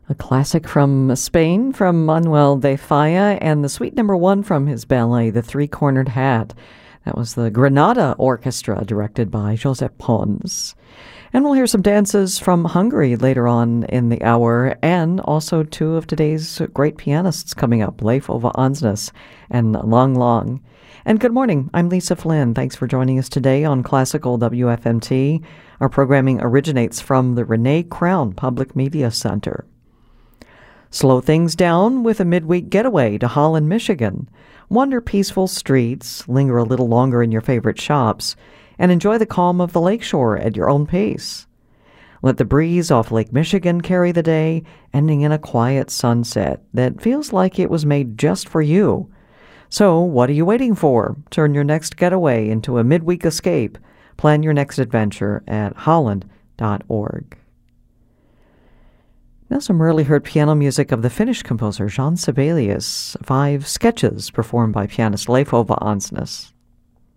A classic from Spain from Manuel de Falla, and the suite number one from his ballet, The Three-Cornered Hat. That was the Granada Orchestra, directed by Josep Pons. And we'll hear some dances from Hungary later on in the hour, and also two of today's great pianists coming up, Leif Ove Andsnes and Lang Lang. And good morning, I'm Lisa Flynn. Thanks for joining us today on Classical WFMT. Our programming originates from the Renee Crown Public Media Center. Slow things down with a midweek getaway to Holland, Michigan. Wander peaceful streets, linger a little longer in your favorite shops, and enjoy the calm of the lakeshore at your own pace. Let the breeze off Lake Michigan carry the day, ending in a quiet sunset that feels like it was made just for you. So, what are you waiting for? Turn your next getaway into a midweek escape. Plan your next adventure at holland.org. Now some rarely heard piano music of the Finnish composer Jean Sibelius, 5 sketches performed by pianist Leif Ove Andsnes.